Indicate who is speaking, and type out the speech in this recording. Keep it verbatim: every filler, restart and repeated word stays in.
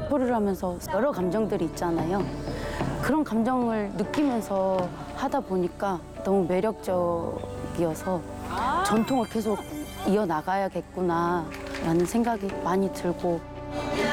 Speaker 1: 래퍼를 하면서 여러 감정들이 있잖아요. 그런 감정을 느끼면서 하다 보니까 너무 매력적이어서 전통을 계속 이어나가야겠구나 라는 생각이 많이 들고